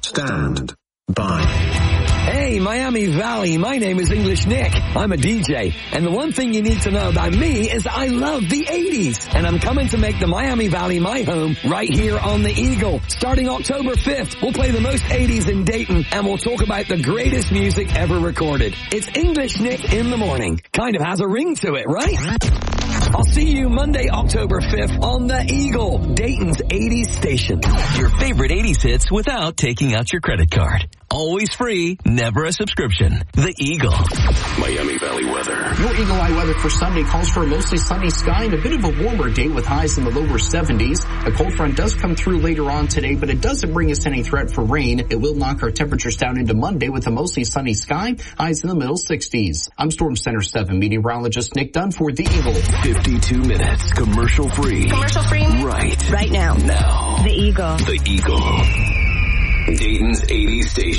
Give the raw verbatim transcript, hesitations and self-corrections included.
Stand by. Hey, Miami Valley, my name is English Nick. I'm a D J, and the one thing you need to know about me is I love the eighties, and I'm coming to make the Miami Valley my home right here on the Eagle. Starting October fifth, we'll play the most eighties in Dayton, and we'll talk about the greatest music ever recorded. It's English Nick in the morning. Kind of has a ring to it, right? I'll see you Monday, October fifth on the Eagle, Dayton's eighties station. Your favorite eighties hits without taking out your credit card. Always free, never a subscription. The Eagle. Miami Valley weather. Your Eagle Eye weather for Sunday calls for a mostly sunny sky and a bit of a warmer day with highs in the lower seventies. A cold front does come through later on today, but it doesn't bring us any threat for rain. It will knock our temperatures down into Monday with a mostly sunny sky, highs in the middle sixties. I'm Storm Center seven meteorologist Nick Dunn for The Eagle. fifty-two minutes, commercial free. Commercial free? Right. Right now. Now. The Eagle. The Eagle. Dayton's eighties station.